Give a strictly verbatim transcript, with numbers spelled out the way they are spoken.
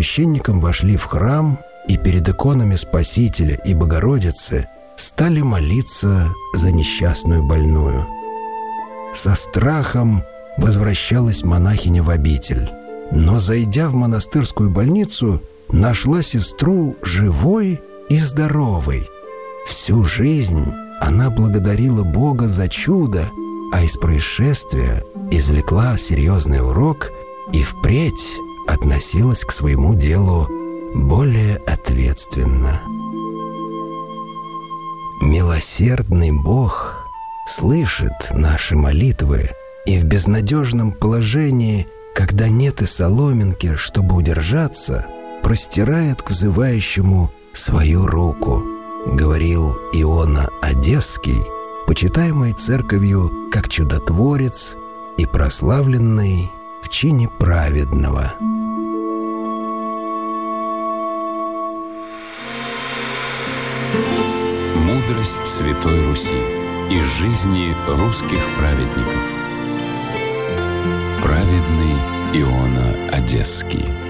священником вошли в храм и перед иконами Спасителя и Богородицы стали молиться за несчастную больную. Со страхом возвращалась монахиня в обитель, но, зайдя в монастырскую больницу, нашла сестру живой и здоровой. Всю жизнь она благодарила Бога за чудо, а из происшествия извлекла серьезный урок и впредь относилась к своему делу более ответственно. Милосердный Бог слышит наши молитвы и в безнадежном положении, когда нет и соломинки, чтобы удержаться, простирает к взывающему свою руку, говорил Иона Одесский, почитаемый церковью как чудотворец и прославленный в чине праведного. Мудрость Святой Руси из жизни русских праведников. Праведный Иона Одесский.